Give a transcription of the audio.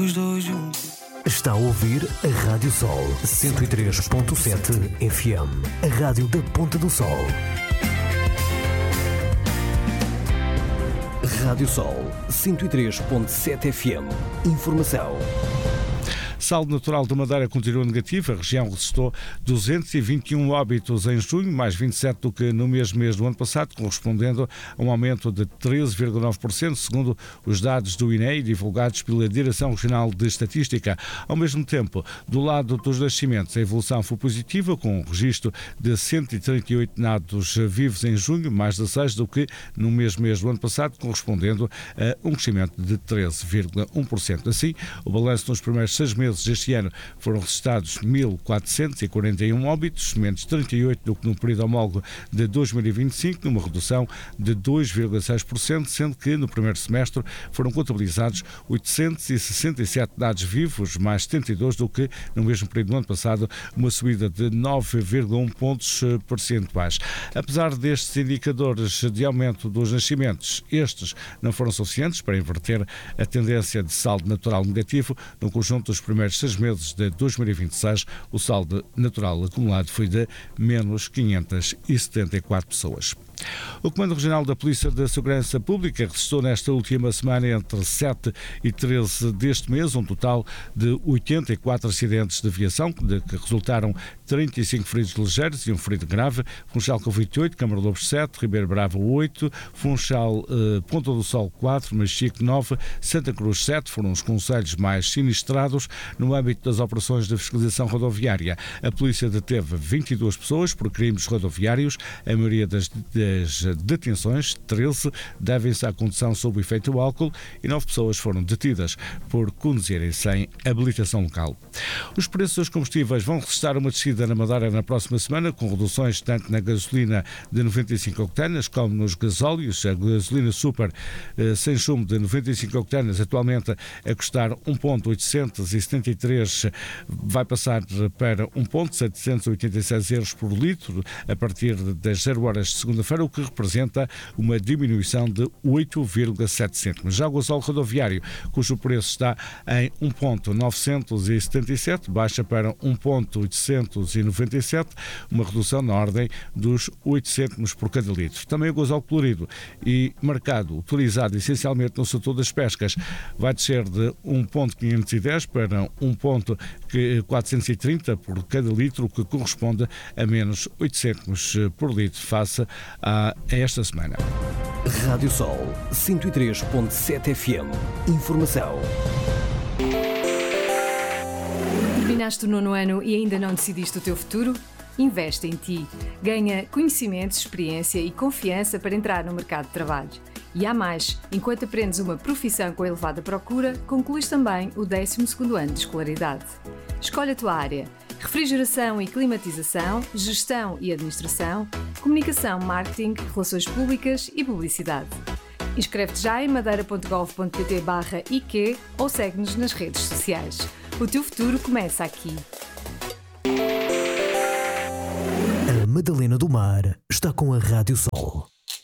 os dois juntos. Está a ouvir a Rádio Sol 103.7 FM, a rádio da Ponta do Sol. Rádio Sol 103.7 FM. Informação. Saldo natural da Madeira continua negativo. A região registrou 221 óbitos em junho, mais 27 do que no mesmo mês do ano passado, correspondendo a um aumento de 13,9%, segundo os dados do INEI divulgados pela Direção Regional de Estatística. Ao mesmo tempo, do lado dos nascimentos, a evolução foi positiva, com um registro de 138 natos vivos em junho, mais 16 do que no mesmo mês do ano passado, correspondendo a um crescimento de 13,1%. Assim, o balanço nos primeiros 6 meses deste ano foram registrados 1.441 óbitos, menos 38 do que no período homólogo de 2025, numa redução de 2,6%, sendo que no primeiro semestre foram contabilizados 867 dados vivos, mais 72 do que no mesmo período do ano passado, uma subida de 9,1 pontos percentuais. Apesar destes indicadores de aumento dos nascimentos, estes não foram suficientes para inverter a tendência de saldo natural negativo. No conjunto dos primeiros 6 meses de 2026, o saldo natural acumulado foi de menos 574 pessoas. O Comando Regional da Polícia de Segurança Pública registrou nesta última semana, entre 7 e 13 deste mês, um total de 84 acidentes de aviação, de que resultaram 35 feridos ligeiros e um ferido grave. Funchal Convite 8, Câmara de Lobos 7, Ribeiro Bravo 8, Funchal Ponta do Sol 4, Machique 9, Santa Cruz 7 foram os concelhos mais sinistrados. No âmbito das operações de fiscalização rodoviária, a polícia deteve 22 pessoas por crimes rodoviários. A maioria das detenções, 13, devem-se à condução sob o efeito do álcool e 9 pessoas foram detidas por conduzirem sem habilitação local. Os preços dos combustíveis vão registrar uma descida na Madeira na próxima semana, com reduções tanto na gasolina de 95 octanas como nos gasóleos. A gasolina super sem chumbo de 95 octanas, atualmente a custar 1,873, vai passar para 1,786 euros por litro a partir das 0 horas de segunda-feira, o que representa uma diminuição de 8,7 cêntimos. Já o gasóleo rodoviário, cujo preço está em 1,977, baixa para 1,897, uma redução na ordem dos 8 cêntimos por cada litro. Também o gasóleo colorido e marcado, utilizado essencialmente no setor das pescas, vai descer de 1,510 para 1,430 por cada litro, o que corresponde a menos 8 cêntimos por litro face a esta semana. Rádio Sol 103.7 FM. Informação. Terminaste o 9º ano e ainda não decidiste o teu futuro? Investe em ti. Ganha conhecimentos, experiência e confiança para entrar no mercado de trabalho. E há mais, enquanto aprendes uma profissão com elevada procura, concluís também o 12º ano de escolaridade. Escolhe a tua área: refrigeração e climatização, gestão e administração, comunicação, marketing, relações públicas e publicidade. Inscreve-te já em madeira.gov.pt/IQ ou segue-nos nas redes sociais. O teu futuro começa aqui. A Madalena do Mar está com a Rádio Sol.